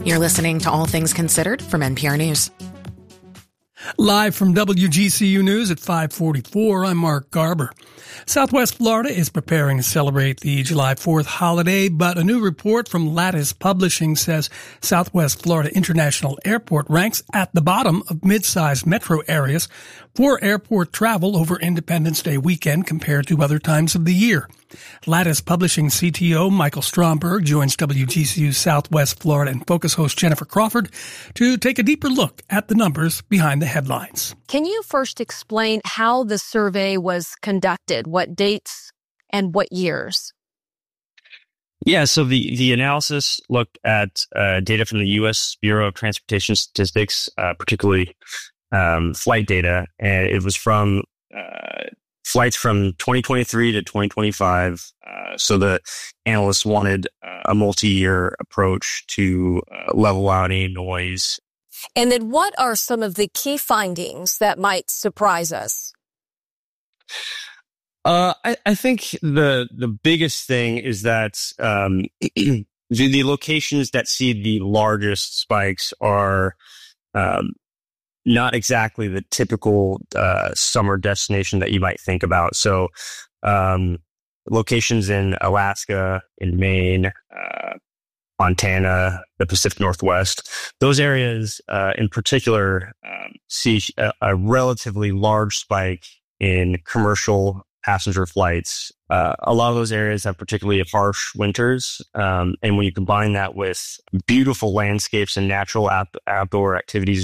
You're listening to All Things Considered from NPR News. Live from WGCU News at 5:44, I'm Mark Garber. Southwest Florida is preparing to celebrate the July 4th holiday, but a new report from Lattice Publishing says Southwest Florida International Airport ranks at the bottom of mid-sized metro areas for airport travel over Independence Day weekend compared to other times of the year. Lattice Publishing CTO Michael Stromberg joins WGCU Southwest Florida and Focus host Jennifer Crawford to take a deeper look at the numbers behind the headlines. Can you first explain how the survey was conducted, what dates and what years? Yeah, so the analysis looked at data from the U.S. Bureau of Transportation Statistics, particularly flight data, and it was from flights from 2023 to 2025. So the analysts wanted a multi-year approach to level out any noise. And then what are some of the key findings that might surprise us? I think the biggest thing is that the locations that see the largest spikes are not exactly the typical summer destination that you might think about. So locations in Alaska, in Maine, Montana, the Pacific Northwest, those areas in particular see a relatively large spike in commercial passenger flights. A lot of those areas have particularly harsh winters. And when you combine that with beautiful landscapes and natural outdoor activities